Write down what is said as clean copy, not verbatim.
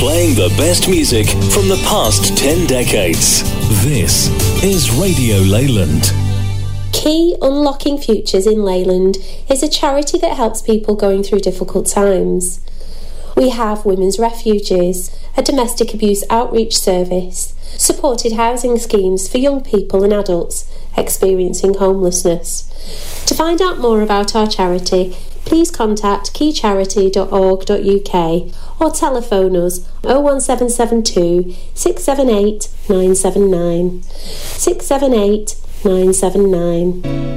Playing the best music from the past 10 decades. This is Radio Leyland. Key Unlocking Futures in Leyland is a charity that helps people going through difficult times. We have women's refuges, a domestic abuse outreach service, supported housing schemes for young people and adults experiencing homelessness. To find out more about our charity, please contact keycharity.org.uk or telephone us 01772 678 979. 678 979.